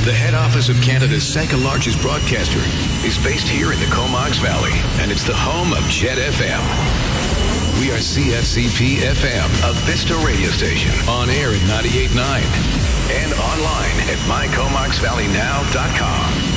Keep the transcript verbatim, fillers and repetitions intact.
The head office of Canada's second largest broadcaster is based here in the Comox Valley, and it's the home of Jet F M. We are C F C P F M, a Vista radio station, on air at ninety-eight point nine and online at my comox valley now dot com.